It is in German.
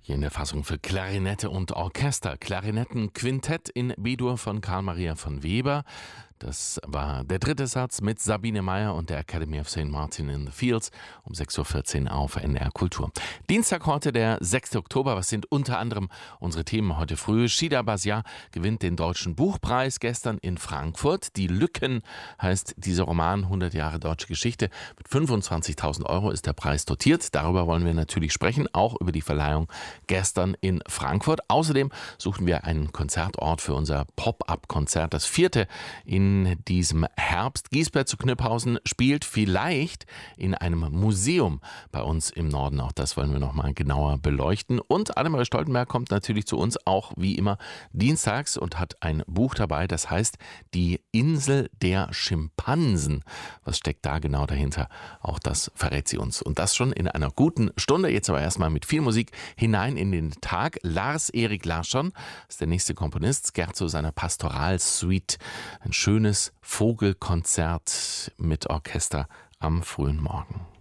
Hier in der Fassung für Klarinette und Orchester. Klarinettenquintett in B-Dur von Karl Maria von Weber. Das war der dritte Satz mit Sabine Meyer und der Academy of St. Martin in the Fields um 6.14 Uhr auf NDR Kultur. Dienstag heute, der 6. Oktober. Was sind unter anderem unsere Themen heute früh? Shida Basia gewinnt den Deutschen Buchpreis gestern in Frankfurt. Die Lücken heißt dieser Roman, 100 Jahre deutsche Geschichte. Mit 25.000 Euro ist der Preis dotiert. Darüber wollen wir natürlich sprechen, auch über die Verleihung gestern in Frankfurt. Außerdem suchen wir einen Konzertort für unser Pop-Up-Konzert, das vierte in diesem Herbst. Giesbert zu Kniphausen spielt vielleicht in einem Museum bei uns im Norden. Auch das wollen wir noch mal genauer beleuchten. Und Annemarie Stoltenberg kommt natürlich zu uns auch wie immer dienstags und hat ein Buch dabei, das heißt Die Insel der Schimpansen. Was steckt da genau dahinter? Auch das verrät sie uns. Und das schon in einer guten Stunde. Jetzt aber erstmal mit viel Musik hinein in den Tag. Lars-Erik Larsson ist der nächste Komponist. Scherzo seiner Pastoralsuite. Ein schönes Vogelkonzert mit Orchester am frühen Morgen.